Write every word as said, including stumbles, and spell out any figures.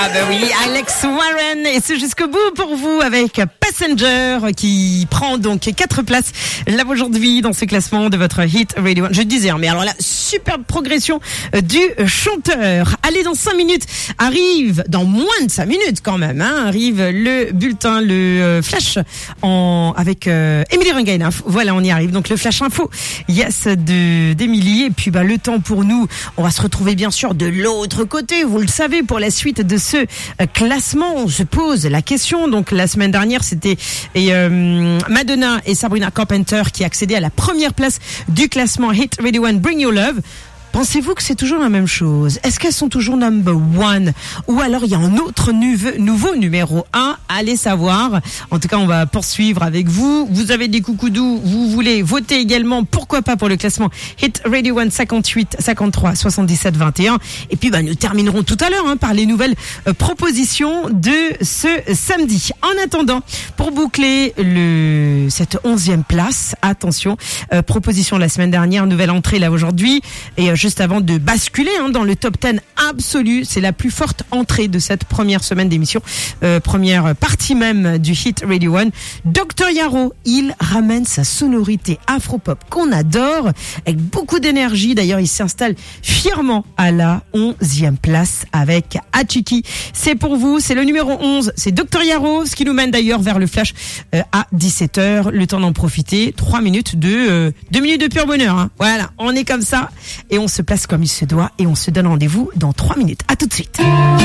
Ah bah oui, Alex Warren, et c'est jusqu'au bout pour vous avec Passenger qui prend donc quatre places là aujourd'hui dans ce classement de votre Hit Radio One. Je disais, hein, mais alors là, superbe progression du chanteur. Allez, dans cinq minutes, arrive, dans moins de cinq minutes quand même, hein, arrive le bulletin, le euh, flash en avec euh, Émilie Rengaine. Voilà, on y arrive. Donc le flash info, yes, de d'Émilie. Et puis bah le temps pour nous, on va se retrouver bien sûr de l'autre côté, vous le savez, pour la suite de ce classement. On se pose la question. Donc la semaine dernière, c'était et, euh, Madonna et Sabrina Carpenter qui accédaient à la première place du classement Hit Radio One Bring Your Love. Pensez-vous que c'est toujours la même chose? Est-ce qu'elles sont toujours number one? Ou alors il y a un autre nouveau, nouveau numéro un? Allez savoir. En tout cas, on va poursuivre avec vous. Vous avez des coucoudous, vous voulez voter également, pourquoi pas, pour le classement Hit Radio One cinquante-huit, cinquante-trois, soixante-dix-sept, vingt et un. Et puis bah, nous terminerons tout à l'heure hein, par les nouvelles euh, propositions de ce samedi. En attendant, pour boucler le cette onzième place, attention, euh, proposition de la semaine dernière, nouvelle entrée là aujourd'hui. Et euh, juste avant de basculer hein, dans le top dix absolu, c'est la plus forte entrée de cette première semaine d'émission, euh, première partie même du Hit Radio One. docteur Yaro, il ramène sa sonorité afro-pop qu'on adore, avec beaucoup d'énergie. D'ailleurs, il s'installe fièrement à la onzième place avec Achiki. C'est pour vous, c'est le numéro onze, c'est docteur Yaro, ce qui nous mène d'ailleurs vers le flash euh, à dix-sept heures. Le temps d'en profiter, trois minutes de euh, deux minutes de pur bonheur. Hein. Voilà, on est comme ça et on se place comme il se doit et on se donne rendez-vous dans trois minutes. À tout de suite.